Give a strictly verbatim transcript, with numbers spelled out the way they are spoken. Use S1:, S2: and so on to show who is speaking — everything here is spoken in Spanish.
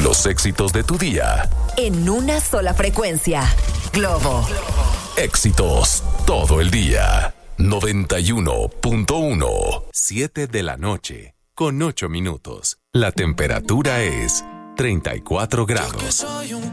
S1: Los éxitos de tu día.
S2: En una sola frecuencia. Globo.
S1: Éxitos todo el día. noventa y uno punto uno. siete de la noche, con ocho minutos. La temperatura es treinta y cuatro grados.